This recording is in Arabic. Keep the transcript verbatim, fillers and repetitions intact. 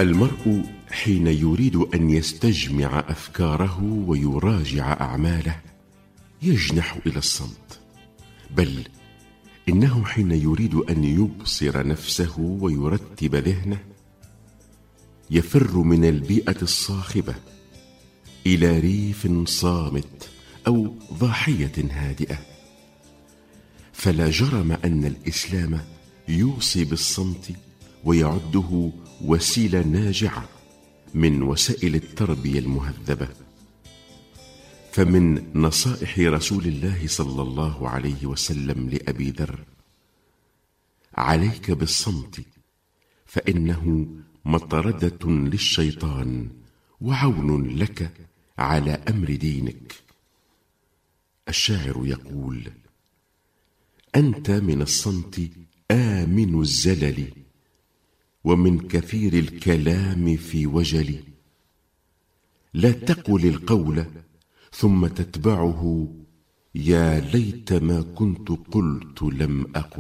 المرء حين يريد أن يستجمع أفكاره ويراجع أعماله يجنح إلى الصمت، بل إنه حين يريد أن يبصر نفسه ويرتب ذهنه يفر من البيئة الصاخبة إلى ريف صامت أو ضاحية هادئة. فلا جرم أن الإسلام يوصي بالصمت ويعده وسيلة ناجعة من وسائل التربية المهذبة. فمن نصائح رسول الله صلى الله عليه وسلم لأبي ذر: عليك بالصمت فإنه مطردة للشيطان وعون لك على أمر دينك. الشاعر يقول: أنت من الصمت آمن الزلل، ومن كثير الكلام في وجل. لا تقل القول ثم تتبعه، يا ليت ما كنت قلت لم أقل.